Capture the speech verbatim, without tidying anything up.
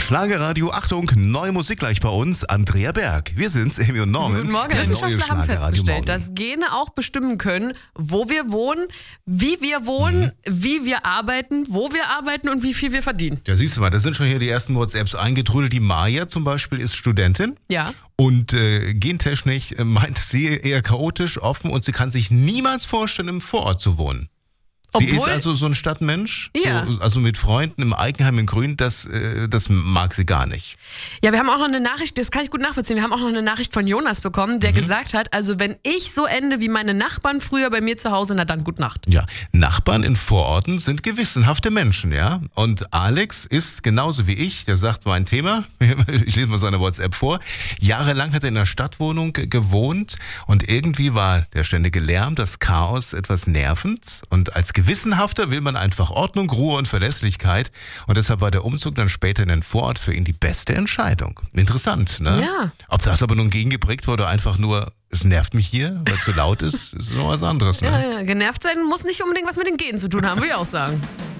Schlagerradio, Achtung, neue Musik gleich bei uns. Andrea Berg. Wir sind's, Amy und Norman. Guten Morgen. Der neue Wissenschaftler haben Schlagerradio festgestellt, Morgen. dass Gene auch bestimmen können, wo wir wohnen, wie wir wohnen, mhm. wie wir arbeiten, wo wir arbeiten und wie viel wir verdienen. Ja, siehst du mal, da sind schon hier die ersten WhatsApps eingetrudelt. Die Maya zum Beispiel ist Studentin. Ja. Und äh, gentechnisch äh, meint sie eher chaotisch, offen und sie kann sich niemals vorstellen, im Vorort zu wohnen. Sie Obwohl, ist also so ein Stadtmensch, ja. so, also mit Freunden im Eigenheim in Grün, das, äh, das mag sie gar nicht. Ja, wir haben auch noch eine Nachricht, das kann ich gut nachvollziehen, wir haben auch noch eine Nachricht von Jonas bekommen, der mhm. gesagt hat, also wenn ich so ende wie meine Nachbarn früher bei mir zu Hause, na dann gute Nacht. Ja, Nachbarn in Vororten sind gewissenhafte Menschen, ja. Und Alex ist genauso wie ich, der sagt mein Thema, ich lese mal seine WhatsApp vor, jahrelang hat er in einer Stadtwohnung gewohnt und irgendwie war der ständige Lärm, das Chaos etwas nervend und als Gewissenhafter will man einfach Ordnung, Ruhe und Verlässlichkeit. Und deshalb war der Umzug dann später in den Vorort für ihn die beste Entscheidung. Interessant, ne? Ja. Ob das aber nun gegengeprägt wurde, einfach nur, es nervt mich hier, weil es zu laut ist, ist noch was anderes, ne? Ja, ja, genervt sein muss nicht unbedingt was mit den Genen zu tun haben, würde ich auch sagen.